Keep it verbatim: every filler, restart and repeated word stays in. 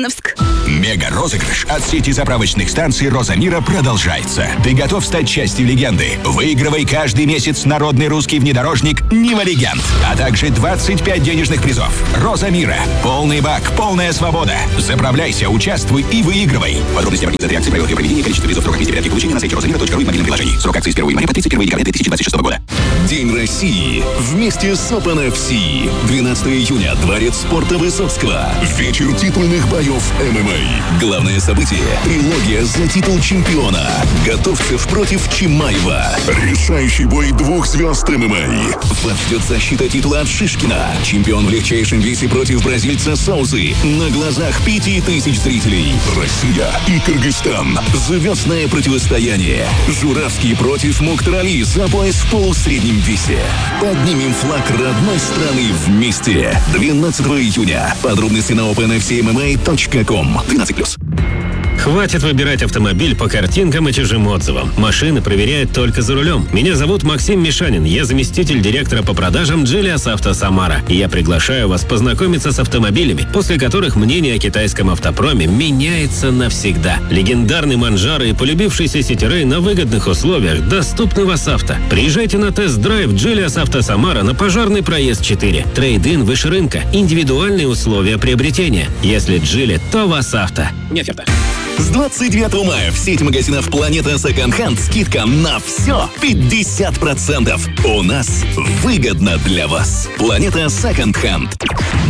Ульяновск. Мега-розыгрыш от сети заправочных станций «Роза Мира» продолжается. Ты готов стать частью легенды? Выигрывай каждый месяц народный русский внедорожник «Нива Легенд», а также двадцать пять денежных призов. «Роза Мира». Полный бак, полная свобода. Заправляйся, участвуй и выигрывай. Подробности организации акции, правила ее проведения, количество призов, срок месте порядки получения на сайте розамира точка ру и в мобильном приложении. Срок акции с первого января по тридцать первого декабря две тысячи двадцать шестого года. День России вместе с Open эф си. двенадцатого июня. Дворец спорта Высоцкого. Вечер титульных боев эм эм а. Главное событие – трилогия за титул чемпиона. Готовцев против Чимаева. Решающий бой двух звезд эм эм а. Вас ждет защита титула от Шишкина. Чемпион в легчайшем весе против бразильца Саузы. На глазах пяти тысяч зрителей. Россия и Кыргызстан. Звездное противостояние. Журавский против Мухтарали за пояс в полусреднем весе. Поднимем флаг родной страны вместе. двенадцатого июня. Подробности на опен эф си эм эм а точка ком. двенадцать плюс. Хватит выбирать автомобиль по картинкам и чужим отзывам. Машины проверяют только за рулем. Меня зовут Максим Мишанин. Я заместитель директора по продажам Geelyas Auto Самара. И я приглашаю вас познакомиться с автомобилями, после которых мнение о китайском автопроме меняется навсегда. Легендарный Манжаро и полюбившийся Ситирей на выгодных условиях доступны в Асавто. Приезжайте на тест-драйв Geelyas Auto Самара на Пожарный проезд четыре. Трейд-ин выше рынка. Индивидуальные условия приобретения. Если Geely, то в Асавто. Не оферта. С двадцать девятого мая в сети магазинов «Планета Second Hand» скидка на все пятьдесят процентов. У нас выгодно для вас. «Планета Second Hand».